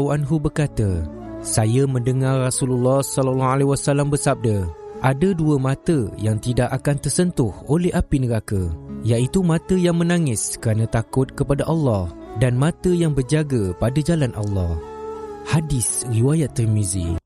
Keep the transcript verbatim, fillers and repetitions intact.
anhu berkata, saya mendengar Rasulullah sallallahu alaihi wasallam bersabda, ada dua mata yang tidak akan tersentuh oleh api neraka, iaitu mata yang menangis kerana takut kepada Allah dan mata yang berjaga pada jalan Allah. Hadis riwayat Tirmizi.